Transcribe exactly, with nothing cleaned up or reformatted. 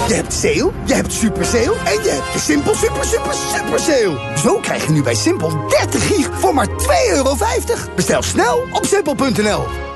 Je hebt sale, je hebt super sale en je hebt de Simpel super super super sale. Zo krijg je nu bij Simpel dertig gig voor maar twee euro vijftig. Bestel snel op simpel punt n l.